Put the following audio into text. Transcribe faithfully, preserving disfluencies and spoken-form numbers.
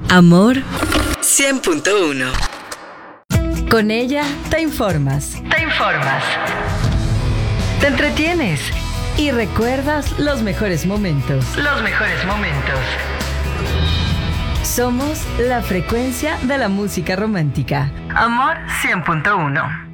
Amor cien punto uno. Con ella te informas. Te informas. Te entretienes. Y recuerdas los mejores momentos. Los mejores momentos. Somos la frecuencia de la música romántica. Amor cien punto uno.